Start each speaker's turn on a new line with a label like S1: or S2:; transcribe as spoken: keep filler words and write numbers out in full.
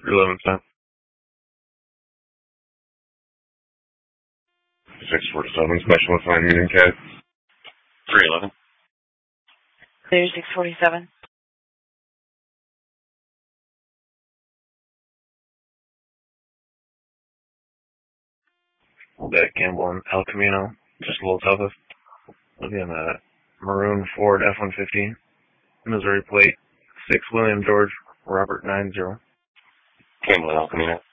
S1: eleven ten. six forty-seven, special assignment meeting, Cat. three eleven.
S2: There's six forty-seven.
S1: That Campbell and El Camino, just a little toughest. Looking at that maroon Ford F one fifteen, Missouri plate, six William George Robert nine zero. Campbell and El Camino.